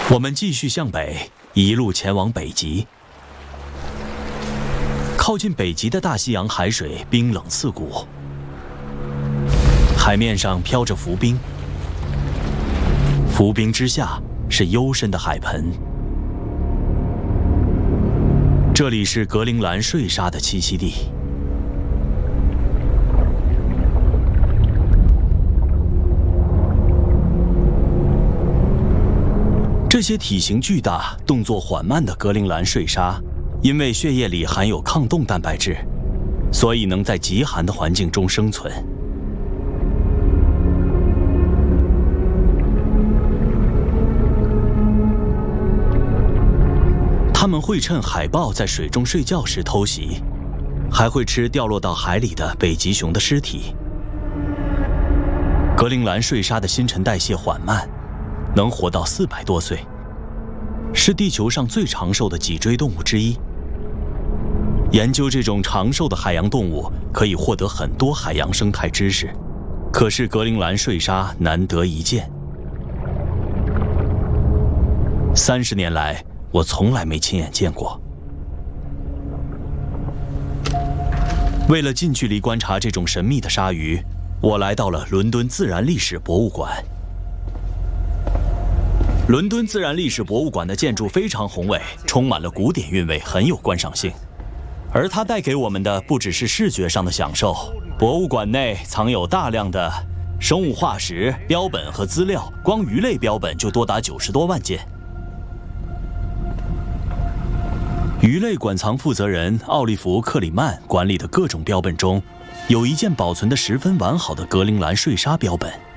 我们继续向北，一路前往北极。靠近北极的大西洋海水冰冷刺骨，海面上飘着浮冰，浮冰之下是幽深的海盆。这里是格陵兰睡鲨的栖息地。这些体型巨大、动作缓慢的格陵兰睡鲨，因为血液里含有抗冻蛋白质，所以能在极寒的环境中生存。它们会趁海豹在水中睡觉时偷袭，还会吃掉落到海里的北极熊的尸体。格陵兰睡鲨的新陈代谢缓慢，能活到400多岁，是地球上最长寿的脊椎动物之一。研究这种长寿的海洋动物可以获得很多海洋生态知识，可是格陵兰睡鲨难得一见。30年来，我从来没亲眼见过。为了近距离观察这种神秘的鲨鱼，我来到了伦敦自然历史博物馆。伦敦自然历史博物馆的建筑非常宏伟，充满了古典韵味，很有观赏性。而它带给我们的不只是视觉上的享受，博物馆内藏有大量的生物化石、标本和资料，光鱼类标本就多达90多万件。鱼类馆藏负责人奥利弗·克里曼管理的各种标本中，有一件保存得十分完好的格陵兰睡鲨标本。